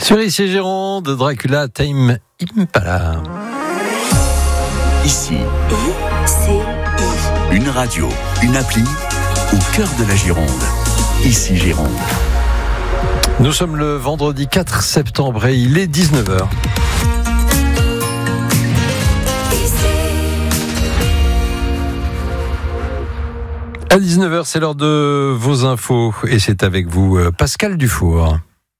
Sur Ici Gironde, Dracula Tame Impala. Ici, une radio, une appli au cœur de la Gironde. Ici Gironde. Nous sommes le vendredi 4 septembre et il est 19h. À 19h, c'est l'heure de vos infos et c'est avec vous Pascal Dufour.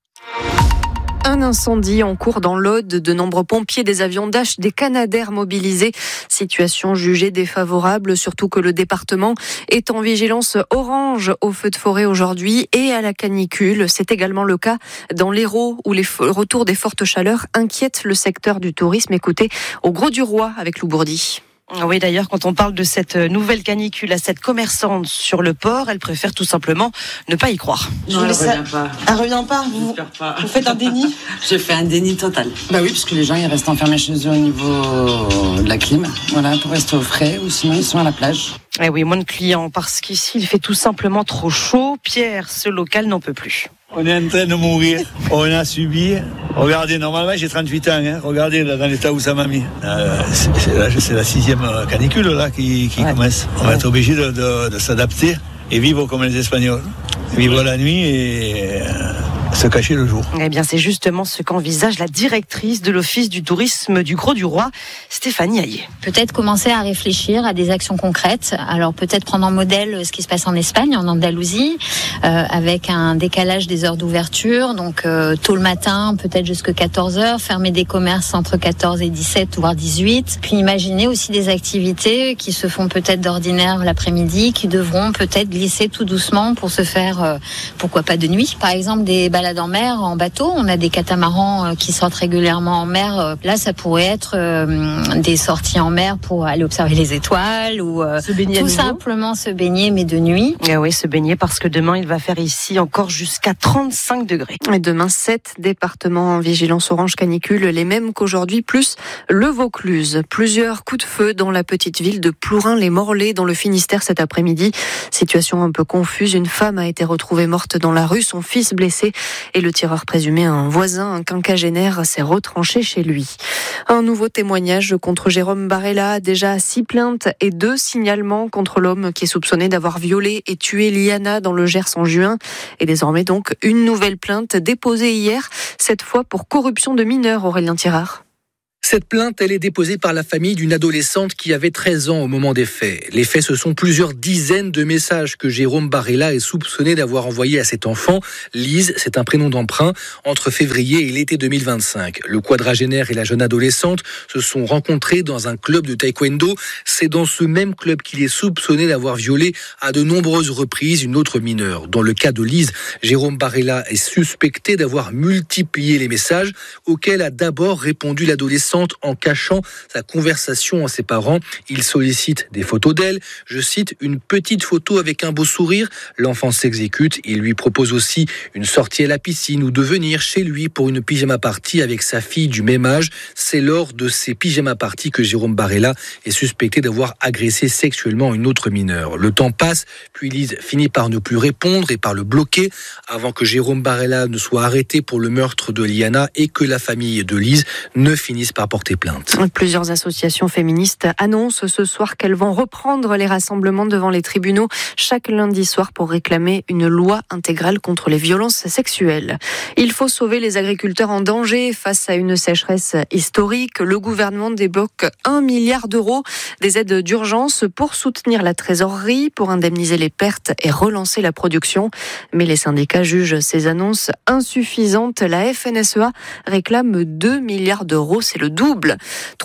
Un incendie en cours dans l'Aude, de nombreux pompiers, des avions Dash, des Canadair mobilisés. Situation jugée défavorable, surtout que le département est en vigilance orange au feu de forêt aujourd'hui et à la canicule. C'est également le cas dans l'Hérault où les retours des fortes chaleurs inquiètent le secteur du tourisme. Écoutez, au Grau-du-Roi avec Lou Bourdi. Oui, d'ailleurs, quand on parle de cette nouvelle canicule à cette commerçante sur le port, elle préfère tout simplement ne pas y croire. Non, elle revient pas. Elle revient pas. Vous faites un déni? Je fais un déni total. Bah oui, parce que les gens ils restent enfermés chez eux au niveau de la clim, voilà, pour rester au frais, ou sinon ils sont à la plage. Eh oui, moins de clients parce qu'ici il fait tout simplement trop chaud. Pierre, ce local n'en peut plus. On est en train de mourir, on a subi. Regardez, normalement j'ai 38 ans, hein. Regardez là, dans l'état où ça m'a mis. C'est la 6e canicule là qui commence. On va être obligé de s'adapter et vivre comme les Espagnols. Vivre la nuit et se cacher le jour. Eh bien, c'est justement ce qu'envisage la directrice de l'Office du tourisme du Grau-du-Roi, Stéphanie Hayet. Peut-être commencer à réfléchir à des actions concrètes. Alors peut-être prendre en modèle ce qui se passe en Espagne, en Andalousie, avec un décalage des heures d'ouverture. Donc tôt le matin, peut-être jusqu'à 14h, fermer des commerces entre 14 et 17, voire 18. Puis imaginer aussi des activités qui se font peut-être d'ordinaire l'après-midi, qui devront peut-être glisser tout doucement pour se faire, pourquoi pas de nuit. Par exemple, des balades en mer, en bateau. On a des catamarans qui sortent régulièrement en mer. Là, ça pourrait être des sorties en mer pour aller observer les étoiles ou se baigner tout simplement se baigner, mais de nuit. Et oui, se baigner parce que demain, il va faire ici encore jusqu'à 35 degrés. Et demain, 7 départements en vigilance orange canicule, les mêmes qu'aujourd'hui, plus le Vaucluse. Plusieurs coups de feu dans la petite ville de Plourin-les-Morlaix, dans le Finistère cet après-midi. Situation un peu confuse. Une femme a été retrouvée morte dans la rue, son fils blessé. Et le tireur présumé, un voisin, un quinquagénaire, s'est retranché chez lui. Un nouveau témoignage contre Jérôme Barella, déjà 6 plaintes et 2 signalements contre l'homme qui est soupçonné d'avoir violé et tué Liana dans le Gers en juin. Et désormais donc une nouvelle plainte déposée hier, cette fois pour corruption de mineurs, Aurélien Tirard. Cette plainte, elle est déposée par la famille d'une adolescente qui avait 13 ans au moment des faits. Les faits, ce sont plusieurs dizaines de messages que Jérôme Barella est soupçonné d'avoir envoyés à cet enfant. Lise, c'est un prénom d'emprunt, entre février et l'été 2025. Le quadragénaire et la jeune adolescente se sont rencontrés dans un club de taekwondo. C'est dans ce même club qu'il est soupçonné d'avoir violé à de nombreuses reprises une autre mineure. Dans le cas de Lise, Jérôme Barella est suspecté d'avoir multiplié les messages auxquels a d'abord répondu l'adolescente en cachant sa conversation à ses parents. Il sollicite des photos d'elle. Je cite, une petite photo avec un beau sourire. L'enfant s'exécute. Il lui propose aussi une sortie à la piscine ou de venir chez lui pour une pyjama party avec sa fille du même âge. C'est lors de ces pyjama parties que Jérôme Barella est suspecté d'avoir agressé sexuellement une autre mineure. Le temps passe, puis Lise finit par ne plus répondre et par le bloquer avant que Jérôme Barella ne soit arrêté pour le meurtre de Liana et que la famille de Lise ne finisse par porter plainte. Plusieurs associations féministes annoncent ce soir qu'elles vont reprendre les rassemblements devant les tribunaux chaque lundi soir pour réclamer une loi intégrale contre les violences sexuelles. Il faut sauver les agriculteurs en danger face à une sécheresse historique. Le gouvernement débloque 1 milliard d'euros des aides d'urgence pour soutenir la trésorerie, pour indemniser les pertes et relancer la production. Mais les syndicats jugent ces annonces insuffisantes. La FNSEA réclame 2 milliards d'euros. C'est le double.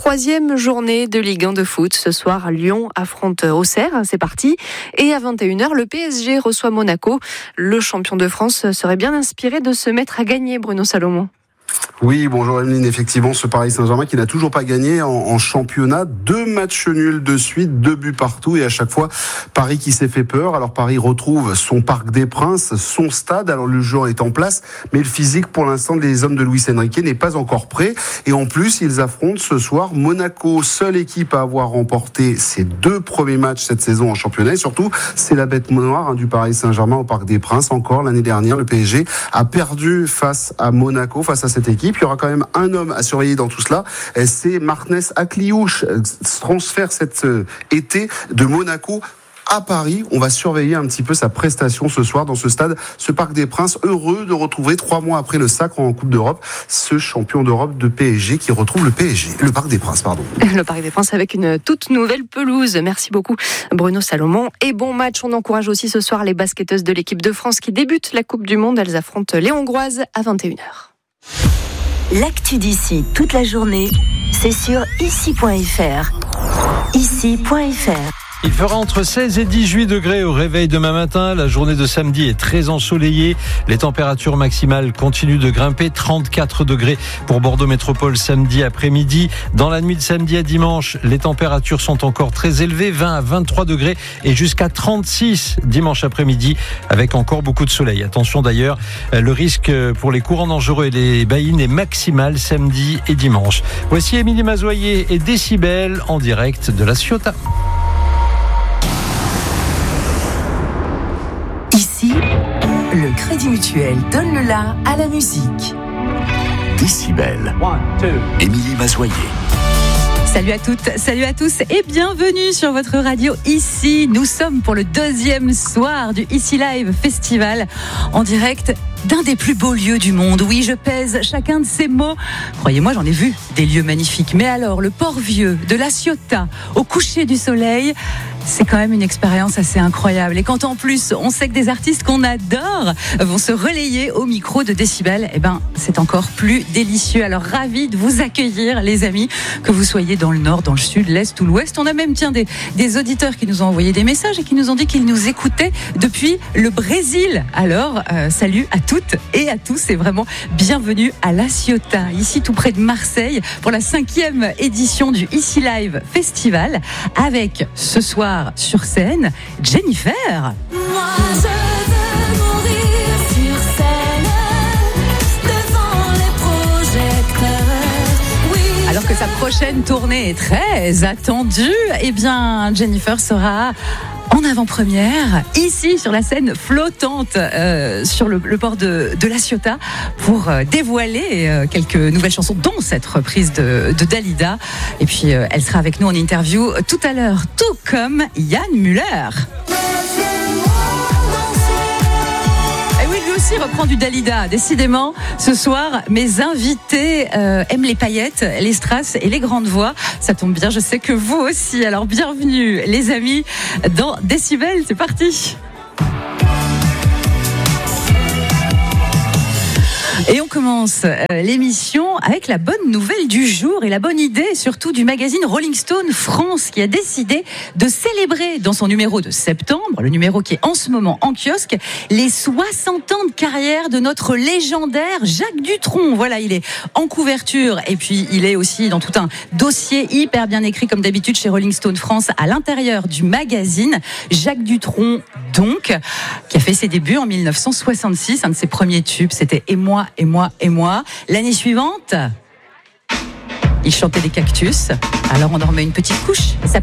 3e journée de Ligue 1 de foot. Ce soir, Lyon affronte Auxerre. C'est parti. Et à 21h, le PSG reçoit Monaco. Le champion de France serait bien inspiré de se mettre à gagner, Bruno Salomon. Oui, bonjour Emeline. Effectivement, ce Paris Saint-Germain qui n'a toujours pas gagné en championnat. 2 matchs nuls de suite, 2 buts partout et à chaque fois, Paris qui s'est fait peur. Alors Paris retrouve son Parc des Princes, son stade. Alors le jeu est en place, mais le physique pour l'instant des hommes de Luis Enrique n'est pas encore prêt. Et en plus, ils affrontent ce soir Monaco, seule équipe à avoir remporté ses 2 premiers matchs cette saison en championnat. Et surtout, c'est la bête noire du Paris Saint-Germain au Parc des Princes. Encore l'année dernière, le PSG a perdu face à Monaco, face à cette équipe. Il y aura quand même un homme à surveiller dans tout cela, c'est Martinez Akliouche, transfert cet été de Monaco à Paris. On va surveiller un petit peu sa prestation ce soir dans ce stade, ce Parc des Princes, heureux de retrouver 3 mois après le sacre en Coupe d'Europe, ce champion d'Europe de PSG qui retrouve le Parc des Princes, pardon. Le Parc des Princes avec une toute nouvelle pelouse. Merci beaucoup Bruno Salomon. Et bon match, on encourage aussi ce soir les basketteuses de l'équipe de France qui débutent la Coupe du Monde. Elles affrontent les Hongroises à 21h. L'actu d'ici toute la journée, c'est sur ici.fr. Ici.fr. Il fera entre 16 et 18 degrés au réveil demain matin. La journée de samedi est très ensoleillée. Les températures maximales continuent de grimper. 34 degrés pour Bordeaux Métropole samedi après-midi. Dans la nuit de samedi à dimanche, les températures sont encore très élevées. 20 à 23 degrés et jusqu'à 36 dimanche après-midi avec encore beaucoup de soleil. Attention d'ailleurs, le risque pour les courants dangereux et les baïnes est maximal samedi et dimanche. Voici Émilie Mazoyer et Décibel en direct de la Ciotat. Ici, le Crédit Mutuel donne le la à la musique. Décibel. Émilie Mazoyer. Salut à toutes, salut à tous et bienvenue sur votre radio Ici. Nous sommes pour le 2e soir du Ici Live Festival en direct d'un des plus beaux lieux du monde. Oui, je pèse chacun de ces mots. Croyez-moi, j'en ai vu des lieux magnifiques. Mais alors, le Port-Vieux, de la Ciotat, au coucher du soleil, c'est quand même une expérience assez incroyable. Et quand en plus, on sait que des artistes qu'on adore vont se relayer au micro de Décibel, c'est encore plus délicieux. Alors, ravi de vous accueillir, les amis, que vous soyez dans le nord, dans le sud, l'est ou l'ouest. On a même, des auditeurs qui nous ont envoyé des messages et qui nous ont dit qu'ils nous écoutaient depuis le Brésil. Alors, salut à toutes et à tous et vraiment bienvenue à La Ciotat, ici tout près de Marseille, pour la 5e édition du Ici Live Festival, avec ce soir sur scène Jennifer. Moi je veux mourir sur scène devant les projecteurs. Oui, alors que sa prochaine tournée est très attendue, Jennifer sera en avant-première, ici sur la scène flottante sur le port de La Ciotat pour dévoiler quelques nouvelles chansons, dont cette reprise de Dalida. Et puis elle sera avec nous en interview tout à l'heure, tout comme Yann Müller. Aussi reprend du Dalida. Décidément, ce soir, mes invités aiment les paillettes, les strass et les grandes voix. Ça tombe bien, je sais que vous aussi. Alors bienvenue les amis dans Décibel, c'est parti. Et on commence l'émission avec la bonne nouvelle du jour et la bonne idée surtout du magazine Rolling Stone France qui a décidé de célébrer dans son numéro de septembre, le numéro qui est en ce moment en kiosque, les 60 ans de carrière de notre légendaire Jacques Dutronc. Voilà, il est en couverture et puis il est aussi dans tout un dossier hyper bien écrit comme d'habitude chez Rolling Stone France à l'intérieur du magazine. Jacques Dutronc donc, qui a fait ses débuts en 1966, un de ses premiers tubes, c'était Et moi, et moi, et moi. L'année suivante, il chantait des cactus. Alors on en remet une petite couche.